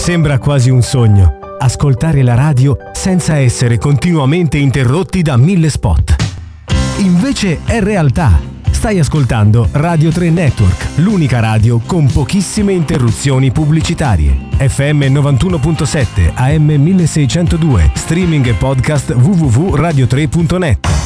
Sembra quasi un sogno, ascoltare la radio senza essere continuamente interrotti da 1000 spot. Invece è realtà. Stai ascoltando Radio 3 Network, l'unica radio con pochissime interruzioni pubblicitarie. FM 91.7, AM 1602, streaming e podcast www.radio3.net.